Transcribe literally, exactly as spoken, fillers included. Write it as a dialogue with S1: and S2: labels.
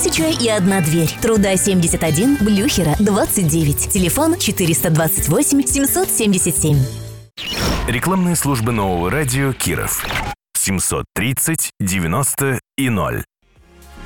S1: Тысяча и одна дверь. Труда семьдесят один, Блюхера двадцать девять. Телефон четыреста двадцать восемь семьсот семьдесят семь.
S2: Рекламные службы Нового радио Киров. семьсот тридцать девяносто и ноль.